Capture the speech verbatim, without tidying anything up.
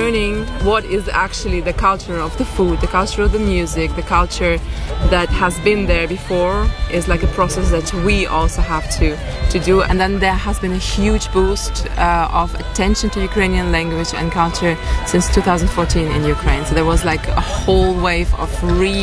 learning what is actually the culture of the food, the culture of the music, the culture that has been there before is like a process that we also have to, to do. And then there has been a huge boost uh, of attention to Ukrainian language and culture since two thousand fourteen in Ukraine. So there was like a whole wave of re